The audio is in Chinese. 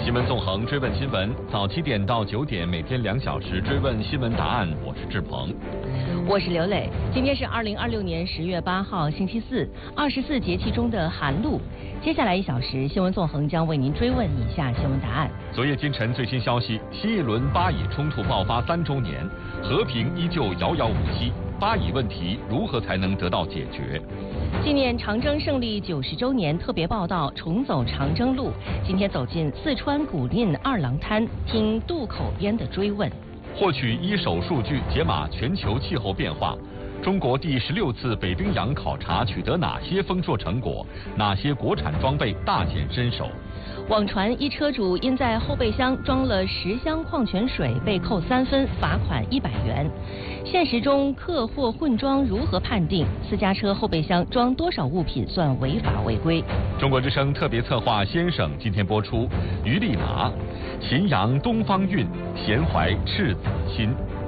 新闻纵横追问新闻，早7点到9点，每天2小时追问新闻答案。我是志鹏， 我是刘磊。今天是2026年10月8号，星期四，24节气中的寒露。接下来1小时，新闻纵横将为您追问以下新闻答案。 昨夜今晨最新消息：新一轮巴以冲突爆发3周年，和平依旧遥遥无期。巴以问题如何才能得到解决？ 纪念长征胜利90周年特别报道，重走长征路。今天走进四川古蔺二郎滩，听渡口边的追问。 获取一手数据，解码全球气候变化。中国第16次北冰洋考察取得哪些丰硕成果？哪些国产装备大显身手？ 网传一车主因在后备箱装了10箱矿泉水被扣3分，罚款100元。现实中客货混装如何判定？私家车后备箱装多少物品算违法违规？ 中国之声特别策划先生今天播出。于丽娜，秦阳东方韵，闲怀赤子心。